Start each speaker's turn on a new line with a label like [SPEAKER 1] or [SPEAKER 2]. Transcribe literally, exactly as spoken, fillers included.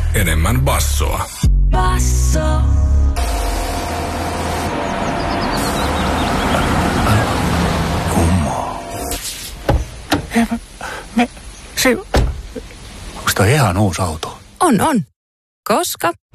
[SPEAKER 1] enemmän bassoa.
[SPEAKER 2] Basso.
[SPEAKER 3] Kummaa. Hei, me, me, se, onks toi ihan uusi auto?
[SPEAKER 2] On, on. Koska